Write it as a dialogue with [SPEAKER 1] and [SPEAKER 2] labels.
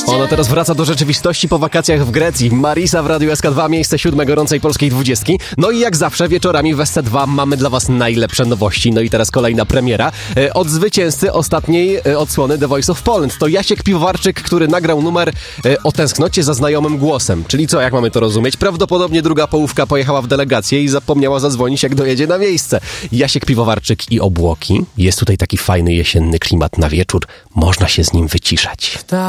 [SPEAKER 1] Ona teraz wraca do rzeczywistości po wakacjach w Grecji. Marisa w Radiu SK2, miejsce 7 gorącej polskiej 20. No i jak zawsze wieczorami w SC2 mamy dla was najlepsze nowości. No i teraz kolejna premiera. Od zwycięzcy ostatniej odsłony The Voice of Poland. To Jasiek Piwowarczyk, który nagrał numer o tęsknocie za znajomym głosem. Czyli co, jak mamy to rozumieć? Prawdopodobnie druga połówka pojechała w delegację i zapomniała zadzwonić, jak dojedzie na miejsce. Jasiek Piwowarczyk i obłoki. Jest tutaj taki fajny jesienny klimat na wieczór. Można się z nim wyciszać.